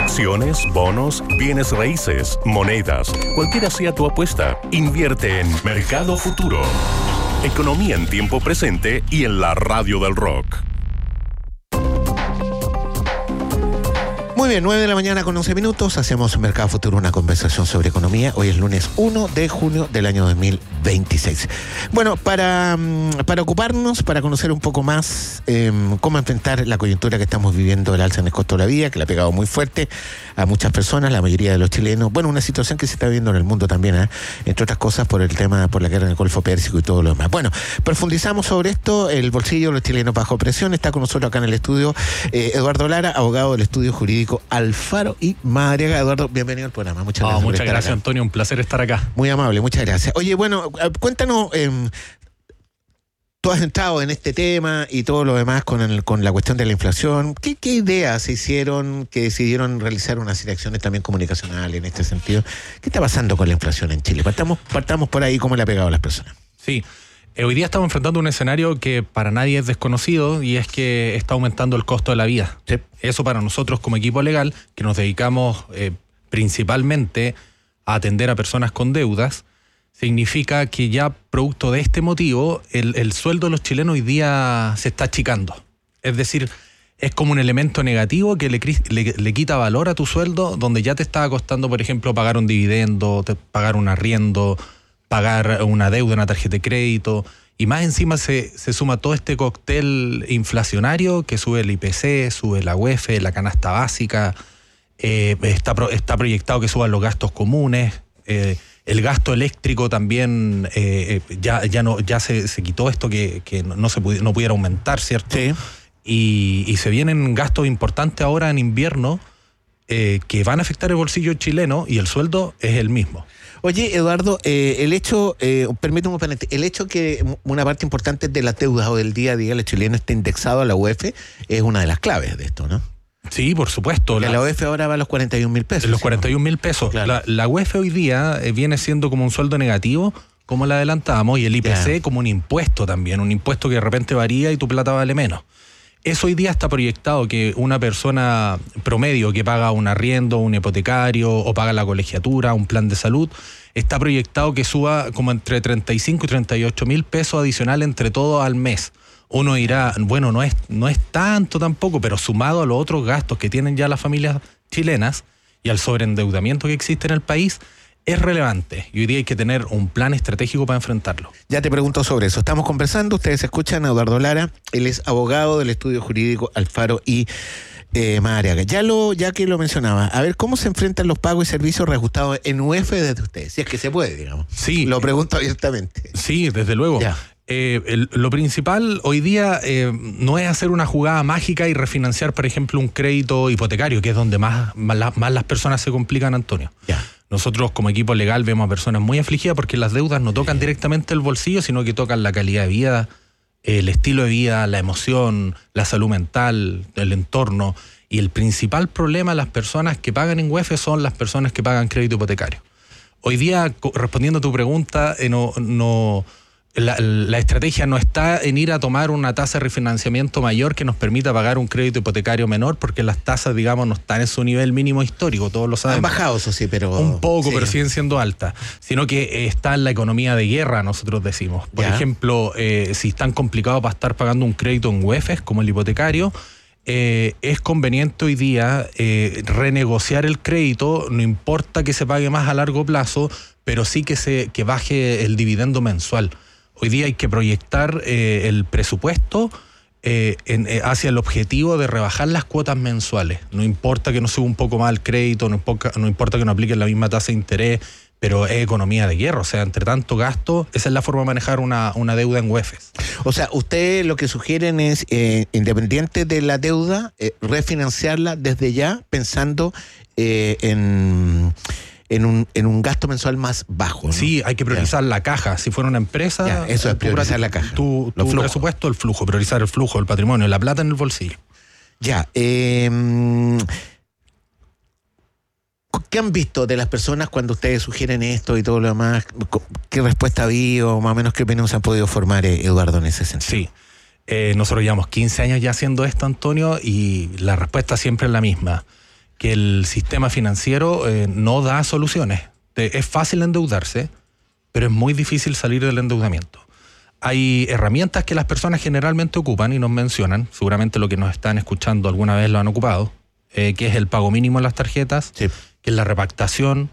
Acciones, bonos, bienes raíces, monedas, cualquiera sea tu apuesta, invierte en Mercado Futuro. Economía en tiempo presente y en la radio del rock. Muy bien, 9 de la mañana con 11 minutos. Hacemos Mercado Futuro, una conversación sobre economía. Hoy es lunes 1 de junio del año 2026. Bueno, para ocuparnos, para conocer un poco más cómo enfrentar la coyuntura que estamos viviendo, el alza en el costo de la vida, que le ha pegado muy fuerte a muchas personas, la mayoría de los chilenos. Bueno, una situación que se está viendo en el mundo también, entre otras cosas por la guerra en el Golfo Pérsico y todo lo demás. Bueno, profundizamos sobre esto. El bolsillo de los chilenos bajo presión. Está con nosotros acá en el estudio Eduardo Lara, abogado del estudio jurídico Alfaro y Madariaga. Eduardo, bienvenido al programa. Muchas gracias. Muchas gracias, Antonio. Un placer estar acá. Muy amable, muchas gracias. Oye, bueno, cuéntanos, tú has entrado en este tema y todo lo demás con la cuestión de la inflación. ¿Qué ideas se hicieron que decidieron realizar unas acciones también comunicacionales en este sentido? ¿Qué está pasando con la inflación en Chile? Partamos por ahí, ¿cómo le ha pegado a las personas? Sí. Hoy día estamos enfrentando un escenario que para nadie es desconocido y es que está aumentando el costo de la vida. Sí. Eso para nosotros como equipo legal, que nos dedicamos principalmente a atender a personas con deudas, significa que ya producto de este motivo el sueldo de los chilenos hoy día se está achicando. Es decir, es como un elemento negativo que le quita valor a tu sueldo, donde ya te estaba costando, por ejemplo, pagar un dividendo, pagar un arriendo, pagar una deuda, una tarjeta de crédito, y más encima se suma todo este cóctel inflacionario que sube el IPC, sube la UEF, la canasta básica, está proyectado que suban los gastos comunes, el gasto eléctrico también ya se quitó esto que no pudiera aumentar, ¿cierto? Sí. Y se vienen gastos importantes ahora en invierno que van a afectar el bolsillo chileno y el sueldo es el mismo. Oye, Eduardo, permíteme un paréntesis, el hecho que una parte importante de las deudas o del día a día del chileno esté indexado a la UEF es una de las claves de esto, ¿no? Sí, por supuesto. La UEF ahora va a los 41.000 pesos. Los 41.000 pesos. Claro. La UEF hoy día viene siendo como un sueldo negativo, como la adelantábamos, y el IPC como un impuesto también, un impuesto que de repente varía y tu plata vale menos. Eso hoy día está proyectado que una persona promedio que paga un arriendo, un hipotecario o paga la colegiatura, un plan de salud, está proyectado que suba como entre 35 y 38 mil pesos adicional entre todos al mes. Uno dirá, bueno, no es tanto tampoco, pero sumado a los otros gastos que tienen ya las familias chilenas y al sobreendeudamiento que existe en el país, es relevante y hoy día hay que tener un plan estratégico para enfrentarlo. Ya te pregunto sobre eso. Estamos conversando, ustedes escuchan a Eduardo Lara, él es abogado del estudio jurídico Alfaro y Madariaga. Ya que lo mencionaba, a ver, ¿cómo se enfrentan los pagos y servicios reajustados en UEF desde ustedes? Si es que se puede, digamos. Sí. Lo pregunto abiertamente. Sí, desde luego. Ya. Lo principal hoy día no es hacer una jugada mágica y refinanciar, por ejemplo, un crédito hipotecario, que es donde más las personas se complican, Antonio. Ya. Nosotros como equipo legal vemos a personas muy afligidas porque las deudas no tocan directamente el bolsillo, sino que tocan la calidad de vida, el estilo de vida, la emoción, la salud mental, el entorno. Y el principal problema de las personas que pagan en UEF son las personas que pagan crédito hipotecario. Hoy día, respondiendo a tu pregunta, la estrategia no está en ir a tomar una tasa de refinanciamiento mayor que nos permita pagar un crédito hipotecario menor, porque las tasas, digamos, no están en su nivel mínimo histórico, todos lo sabemos. Han bajado, eso sí, pero... Un poco, sí, pero siguen siendo altas. Sino que está en la economía de guerra, nosotros decimos. Por ejemplo, si están complicados para estar pagando un crédito en UEF, como el hipotecario, es conveniente hoy día renegociar el crédito, no importa que se pague más a largo plazo, pero sí que baje el dividendo mensual. Hoy día hay que proyectar el presupuesto hacia el objetivo de rebajar las cuotas mensuales. No importa que no suba un poco más el crédito, no importa que no apliquen la misma tasa de interés, pero es economía de guerra. O sea, entre tanto gasto, esa es la forma de manejar una deuda en UEFs. O sea, ustedes lo que sugieren es, independiente de la deuda, refinanciarla desde ya, pensando en un gasto mensual más bajo, ¿no? Sí, hay que priorizar la caja. Si fuera una empresa... Ya, eso es priorizar la caja. Tu presupuesto, el flujo, priorizar el flujo, el patrimonio, la plata en el bolsillo. Ya. ¿Qué han visto de las personas cuando ustedes sugieren esto y todo lo demás? ¿Qué respuesta ha habido? Más o menos, ¿qué opinión se han podido formar, Eduardo, en ese sentido? Sí. Nosotros llevamos 15 años ya haciendo esto, Antonio, y la respuesta siempre es la misma. que el sistema financiero no da soluciones. Es fácil endeudarse, pero es muy difícil salir del endeudamiento. Hay herramientas que las personas generalmente ocupan y nos mencionan, seguramente lo que nos están escuchando alguna vez lo han ocupado, que es el pago mínimo en las tarjetas, Sí. que es la repactación,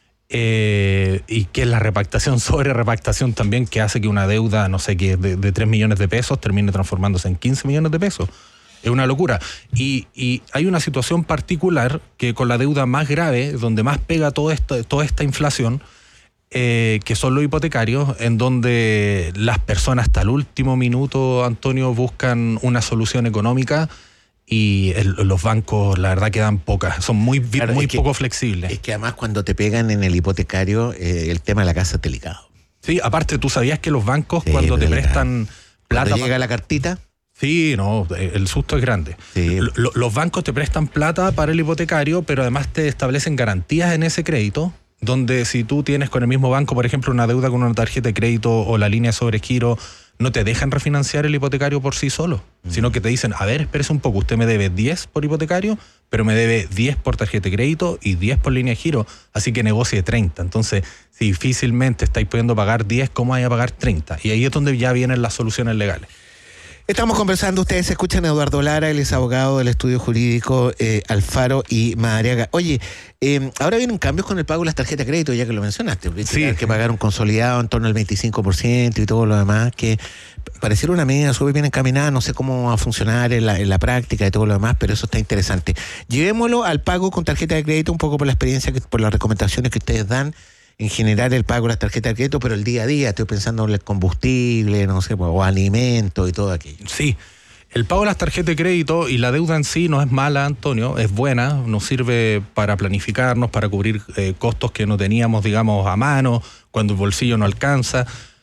y que es la repactación sobre repactación también, que hace que una deuda, no sé, que de 3 millones de pesos termine transformándose en 15 millones de pesos. Es una locura. Y hay una situación particular que con la deuda más grave, donde más pega toda esta inflación, que son los hipotecarios, en donde las personas hasta el último minuto, Antonio, buscan una solución económica y los bancos, la verdad, que dan pocas. Son muy poco flexibles. Es que además cuando te pegan en el hipotecario, el tema de la casa es delicado. Sí, aparte, ¿tú sabías que los bancos cuando te delicado. prestan plata... Cuando llega la cartita... Sí, no, el susto es grande. Sí. Los bancos te prestan plata para el hipotecario, pero además te establecen garantías en ese crédito, donde si tú tienes con el mismo banco, por ejemplo, una deuda con una tarjeta de crédito o la línea sobre giro, no te dejan refinanciar el hipotecario por sí solo, sino que te dicen, a ver, espérese un poco, usted me debe 10 por hipotecario, pero me debe 10 por tarjeta de crédito y 10 por línea de giro, así que negocie 30. Entonces, si difícilmente estáis pudiendo pagar 10, ¿cómo hay a pagar 30? Y ahí es donde ya vienen las soluciones legales. Estamos conversando, ustedes escuchan a Eduardo Lara, él es abogado del estudio jurídico Alfaro y Madariaga. Oye, ahora vienen cambios con el pago de las tarjetas de crédito, ya que lo mencionaste. Sí. Hay que pagar un consolidado en torno al 25% y todo lo demás, que pareciera una medida súper bien encaminada, no sé cómo va a funcionar en la práctica y todo lo demás, pero eso está interesante. Llevémoslo al pago con tarjeta de crédito, un poco por la experiencia, por las recomendaciones que ustedes dan, en general el pago de las tarjetas de crédito, pero el día a día, estoy pensando en el combustible, no sé, o alimentos y todo aquello. Sí, el pago de las tarjetas de crédito y la deuda en sí no es mala, Antonio, es buena, nos sirve para planificarnos, para cubrir costos que no teníamos, digamos, a mano, cuando el bolsillo no alcanza,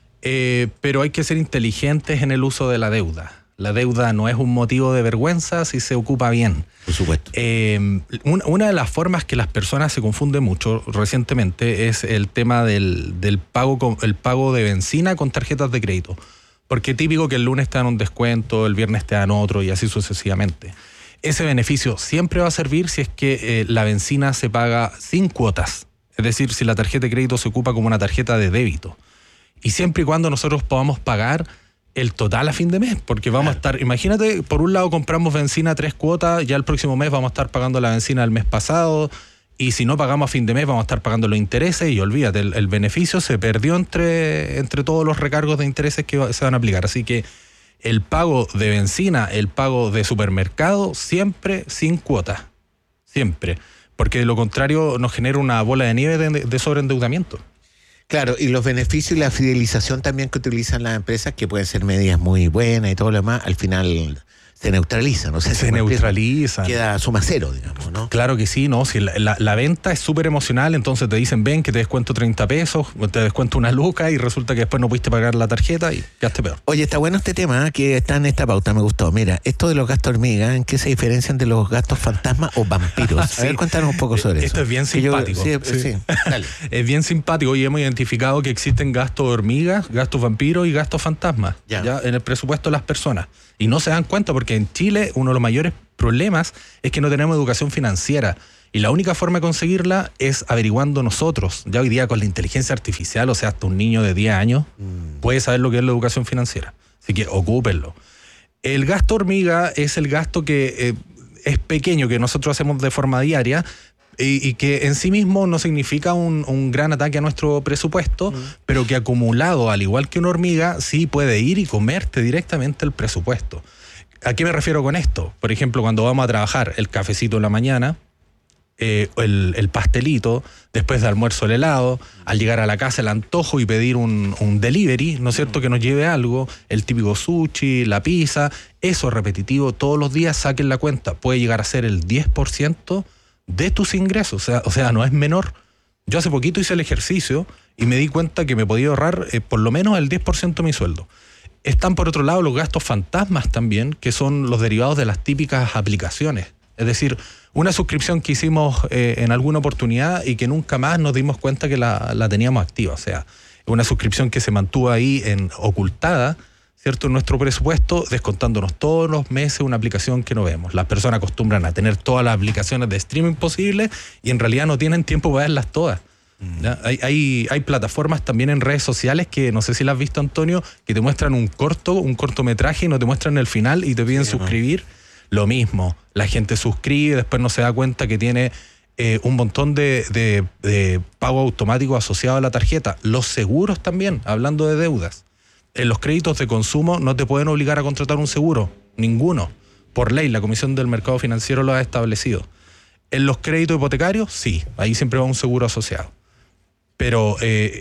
pero hay que ser inteligentes en el uso de la deuda. La deuda no es un motivo de vergüenza si se ocupa bien. Por supuesto. Una de las formas que las personas se confunden mucho recientemente es el tema del pago de benzina con tarjetas de crédito. Porque típico que el lunes te dan un descuento, el viernes te dan otro y así sucesivamente. Ese beneficio siempre va a servir si es que la benzina se paga sin cuotas. Es decir, si la tarjeta de crédito se ocupa como una tarjeta de débito. Y siempre y cuando nosotros podamos pagar el total a fin de mes, porque vamos a estar, imagínate, por un lado compramos benzina 3 cuotas, ya el próximo mes vamos a estar pagando la benzina del mes pasado, y si no pagamos a fin de mes vamos a estar pagando los intereses, y olvídate, el beneficio se perdió entre todos los recargos de intereses que se van a aplicar. Así que el pago de benzina, el pago de supermercado, siempre sin cuotas, siempre, porque de lo contrario nos genera una bola de nieve de sobreendeudamiento. Claro, y los beneficios y la fidelización también que utilizan las empresas, que pueden ser medidas muy buenas y todo lo demás, al final se neutralizan, o sea, se neutralizan. Queda suma cero, digamos, ¿no? Claro que sí, ¿no? Si la venta es súper emocional, entonces te dicen, ven que te descuento 30 pesos, te descuento una luca y resulta que después no pudiste pagar la tarjeta y quedaste peor. Oye, está bueno este tema, que está en esta pauta, me gustó. Mira, esto de los gastos hormiga, ¿en qué se diferencian de los gastos fantasma o vampiros? Sí. A ver, cuéntanos un poco sobre eso. Esto es bien simpático. Sí. Dale. Es bien simpático y hemos identificado que existen gastos hormigas, gastos vampiros y gastos fantasmas ya en el presupuesto de las personas. Y no se dan cuenta porque en Chile uno de los mayores problemas es que no tenemos educación financiera. Y la única forma de conseguirla es averiguando nosotros. Ya hoy día con la inteligencia artificial, o sea, hasta un niño de 10 años puede saber lo que es la educación financiera. Así que ocúpenlo. El gasto hormiga es el gasto que es pequeño, que nosotros hacemos de forma diaria, y que en sí mismo no significa un gran ataque a nuestro presupuesto, pero que acumulado, al igual que una hormiga, sí puede ir y comerte directamente el presupuesto. ¿A qué me refiero con esto? Por ejemplo, cuando vamos a trabajar, el cafecito en la mañana, el pastelito, después de almuerzo el helado, al llegar a la casa el antojo y pedir un delivery, ¿no es cierto?, que nos lleve algo, el típico sushi, la pizza, eso repetitivo, todos los días saquen la cuenta, puede llegar a ser el 10% de tus ingresos, o sea, no es menor. Yo hace poquito hice el ejercicio y me di cuenta que me podía ahorrar por lo menos el 10% de mi sueldo. Están por otro lado los gastos fantasmas también, que son los derivados de las típicas aplicaciones. Es decir, una suscripción que hicimos en alguna oportunidad y que nunca más nos dimos cuenta que la teníamos activa. O sea, una suscripción que se mantuvo ahí ocultada, ¿cierto?, en nuestro presupuesto, descontándonos todos los meses una aplicación que no vemos. Las personas acostumbran a tener todas las aplicaciones de streaming posibles y en realidad no tienen tiempo para verlas todas. ¿Ya? Hay plataformas también en redes sociales que, no sé si las has visto, Antonio, que te muestran un cortometraje y no te muestran el final y te piden suscribir. Lo mismo, la gente suscribe, después no se da cuenta que tiene un montón de pago automático asociado a la tarjeta. Los seguros también, hablando de deudas. En los créditos de consumo no te pueden obligar a contratar un seguro, ninguno. Por ley, la Comisión del Mercado Financiero lo ha establecido. En los créditos hipotecarios, sí, ahí siempre va un seguro asociado. Pero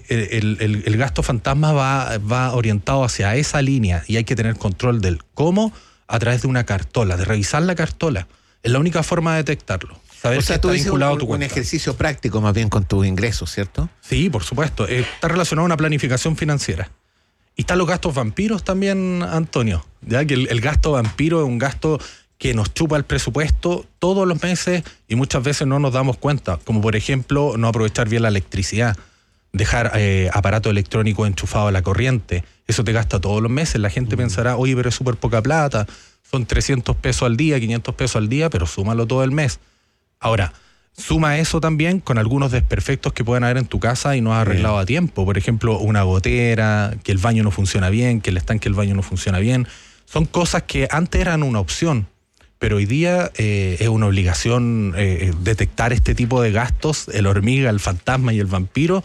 el gasto fantasma va orientado hacia esa línea y hay que tener control del cómo a través de una cartola, de revisar la cartola. Es la única forma de detectarlo. Saber, o sea, tú dices un ejercicio práctico más bien con tus ingresos, ¿cierto? Sí, por supuesto. Está relacionado a una planificación financiera. Y están los gastos vampiros también, Antonio. ¿Ya? Que el gasto vampiro es un gasto que nos chupa el presupuesto todos los meses y muchas veces no nos damos cuenta. Como por ejemplo, no aprovechar bien la electricidad, dejar aparato electrónico enchufado a la corriente. Eso te gasta todos los meses. La gente pensará, oye, pero es súper poca plata. Son 300 pesos al día, 500 pesos al día, pero súmalo todo el mes. Ahora, suma eso también con algunos desperfectos que pueden haber en tu casa y no has arreglado a tiempo. Por ejemplo, una gotera, que el baño no funciona bien, que el estanque del baño no funciona bien. Son cosas que antes eran una opción, pero hoy día es una obligación detectar este tipo de gastos, el hormiga, el fantasma y el vampiro,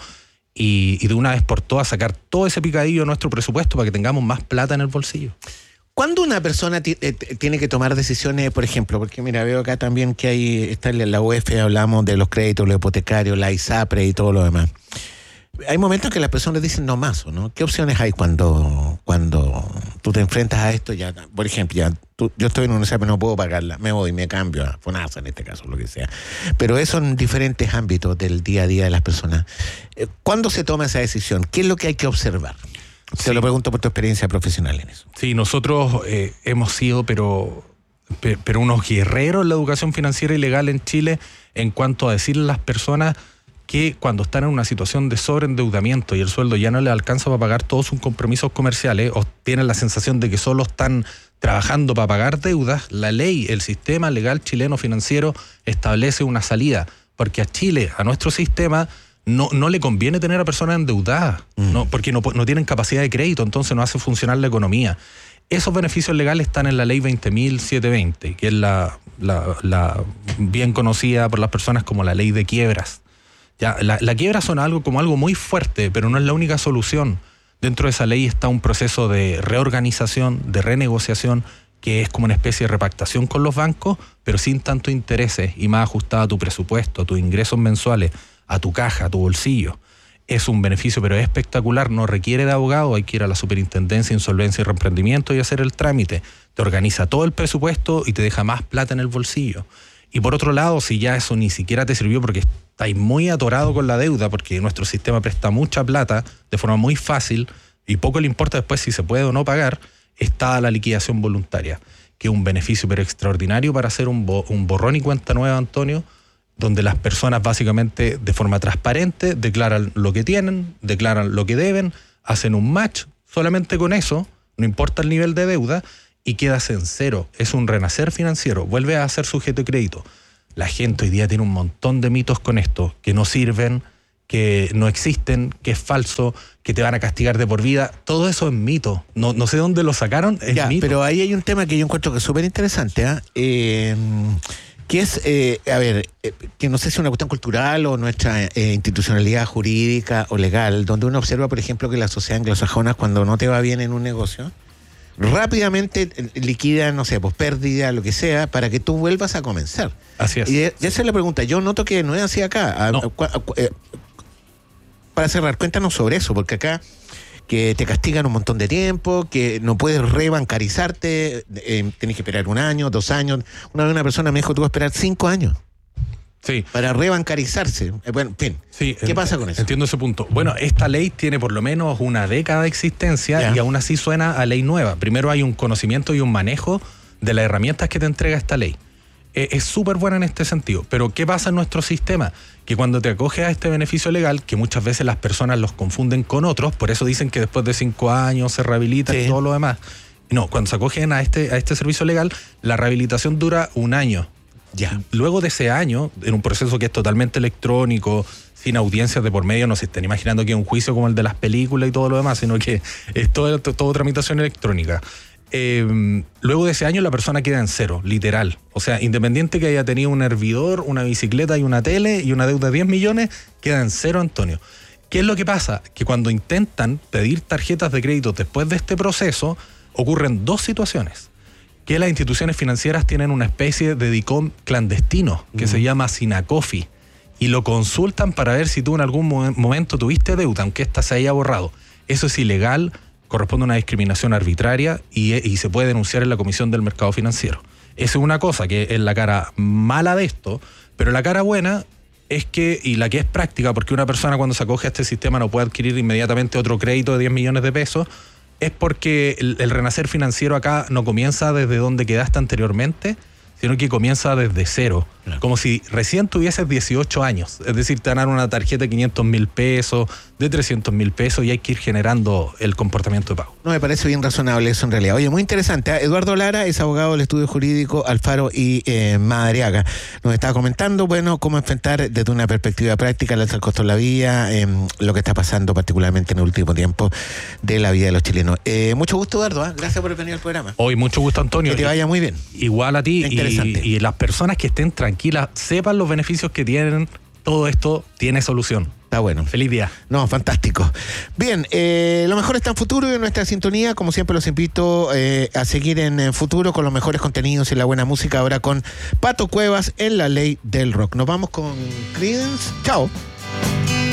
y de una vez por todas sacar todo ese picadillo de nuestro presupuesto para que tengamos más plata en el bolsillo. ¿Cuándo una persona tiene que tomar decisiones, por ejemplo? Porque mira, veo acá también que está en la UEF, hablamos de los créditos, los hipotecarios, la ISAPRE y todo lo demás. Hay momentos en que las personas dicen no más, ¿no? ¿Qué opciones hay cuando tú te enfrentas a esto? Ya, por ejemplo, yo estoy en una ISAPRE, no puedo pagarla, me voy, me cambio a FONASA en este caso, lo que sea. Pero eso en diferentes ámbitos del día a día de las personas. ¿Cuándo se toma esa decisión? ¿Qué es lo que hay que observar? Te lo pregunto por tu experiencia profesional en eso. Sí, nosotros hemos sido, pero unos guerreros en la educación financiera y legal en Chile en cuanto a decirle a las personas que cuando están en una situación de sobreendeudamiento y el sueldo ya no les alcanza para pagar todos sus compromisos comerciales o tienen la sensación de que solo están trabajando para pagar deudas, la ley, el sistema legal chileno financiero establece una salida, porque a Chile, a nuestro sistema, no le conviene tener a personas endeudadas, ¿no? Porque no tienen capacidad de crédito, entonces no hace funcionar la economía. Esos beneficios legales están en la ley 20.720, que es la bien conocida por las personas como la ley de quiebras. Ya, la quiebra suena como algo muy fuerte, pero no es la única solución. Dentro de esa ley está un proceso de reorganización, de renegociación, que es como una especie de repactación con los bancos, pero sin tanto intereses y más ajustada a tu presupuesto, a tus ingresos mensuales, a tu caja, a tu bolsillo. Es un beneficio, pero es espectacular, no requiere de abogado, hay que ir a la Superintendencia de Insolvencia y Reemprendimiento y hacer el trámite. Te organiza todo el presupuesto y te deja más plata en el bolsillo. Y por otro lado, si ya eso ni siquiera te sirvió porque estáis muy atorado con la deuda, porque nuestro sistema presta mucha plata de forma muy fácil y poco le importa después si se puede o no pagar, está la liquidación voluntaria, que es un beneficio pero extraordinario para hacer un borrón y cuenta nueva, Antonio, donde las personas básicamente de forma transparente declaran lo que tienen, declaran lo que deben, hacen un match, solamente con eso, no importa el nivel de deuda, y quedas en cero. Es un renacer financiero, vuelve a ser sujeto de crédito. La gente hoy día tiene un montón de mitos con esto, que no sirven, que no existen, que es falso, que te van a castigar de por vida. Todo eso es mito. No sé dónde lo sacaron, es mito. Pero ahí hay un tema que yo encuentro que es súper interesante, que es, que no sé si es una cuestión cultural o nuestra institucionalidad jurídica o legal, donde uno observa, por ejemplo, que la sociedad anglosajona, cuando no te va bien en un negocio, rápidamente liquida, no sé, pues pérdida, lo que sea, para que tú vuelvas a comenzar. Así es. Y esa es la pregunta. Yo noto que no es así acá. No. Para cerrar, cuéntanos sobre eso, porque acá que te castigan un montón de tiempo, que no puedes rebancarizarte, tenés que esperar 1 año, 2 años. Una vez una persona me dijo, tú vas a esperar 5 años. Sí. Para rebancarizarse. Bueno, en fin. Sí, ¿Qué pasa con eso? Entiendo ese punto. Bueno, esta ley tiene por lo menos una década de existencia y aún así suena a ley nueva. Primero hay un conocimiento y un manejo de las herramientas que te entrega esta ley. es súper buena en este sentido. Pero ¿qué pasa en nuestro sistema? Que cuando te acoges a este beneficio legal, que muchas veces las personas los confunden con otros, por eso dicen que después de 5 años se rehabilita y todo lo demás. No, cuando se acogen a este servicio legal, la rehabilitación dura 1 año. Ya. Luego de ese año, en un proceso que es totalmente electrónico, sin audiencias de por medio, no se estén imaginando que es un juicio como el de las películas y todo lo demás, sino que es todo tramitación electrónica. Luego de ese año la persona queda en cero, literal. O sea, independiente que haya tenido un hervidor, una bicicleta y una tele y una deuda de 10 millones, queda en cero, Antonio. ¿Qué es lo que pasa? Que cuando intentan pedir tarjetas de crédito después de este proceso, ocurren 2 situaciones. Que las instituciones financieras tienen una especie de DICOM clandestino que se llama Sinacofi y lo consultan para ver si tú en algún momento tuviste deuda, aunque ésta se haya borrado. Eso es ilegal, corresponde a una discriminación arbitraria y se puede denunciar en la Comisión del Mercado Financiero. Esa es una cosa que es la cara mala de esto, pero la cara buena es que, y la que es práctica, porque una persona cuando se acoge a este sistema no puede adquirir inmediatamente otro crédito de 10 millones de pesos, es porque el renacer financiero acá no comienza desde donde quedaste anteriormente, sino que comienza desde cero. Claro. Como si recién tuvieses 18 años. Es decir, te dan una tarjeta de 500.000 pesos, de 300.000 pesos y hay que ir generando el comportamiento de pago. No, me parece bien razonable eso en realidad. Oye, muy interesante. Eduardo Lara es abogado del estudio jurídico Alfaro y Madariaga. Nos estaba comentando, bueno, cómo enfrentar desde una perspectiva práctica el alza costo de la vida, lo que está pasando particularmente en el último tiempo de la vida de los chilenos. Mucho gusto, Eduardo. Gracias por venir al programa. Hoy mucho gusto, Antonio. Que te vaya muy bien. Igual a ti. Y las personas que estén tranquilas, sepan los beneficios que tienen. Todo esto tiene solución. Está bueno. Feliz día. No, fantástico. Bien, lo mejor está en Futuro y en nuestra sintonía. Como siempre los invito a seguir en Futuro con los mejores contenidos y la buena música. Ahora con Pato Cuevas en La Ley del Rock. Nos vamos con Creedence. Chao.